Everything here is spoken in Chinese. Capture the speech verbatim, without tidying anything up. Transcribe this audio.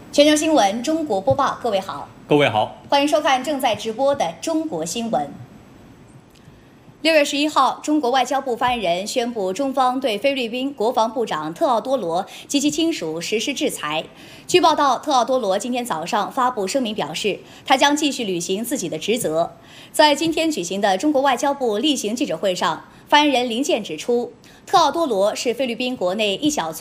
全球新闻中国播报，各位好， 各位好， 欢迎收看正在直播的中国新闻。六月十一号，中国外交部发言人宣布，中方对菲律宾国防部长特奥多罗及其亲属实施制裁。据报道，特奥多罗今天早上发布声明表示，他将继续履行自己的职责。在今天举行的中国外交部例行记者会上，发言人林健指出，特奥多罗是菲律宾国内一小撮